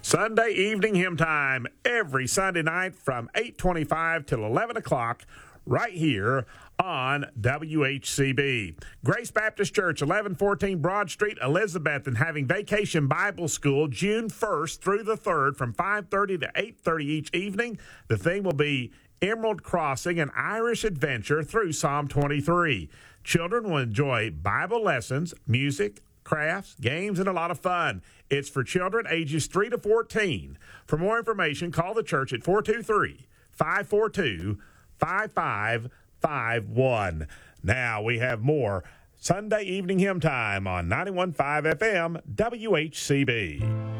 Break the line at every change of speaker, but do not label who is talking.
Sunday evening hymn time every Sunday night from 8:25 till 11 o'clock right here on WHCB. Grace Baptist Church, 1114 Broad Street, Elizabeth, and having Vacation Bible School June 1st through the 3rd from 5:30 to 8:30 each evening. The theme will be Emerald Crossing, an Irish adventure through Psalm 23. Children will enjoy Bible lessons, music, crafts, games, and a lot of fun. It's for children ages 3 to 14. For more information, call the church at 423-542-5551. Now we have more Sunday evening hymn time on 91.5 FM WHCB.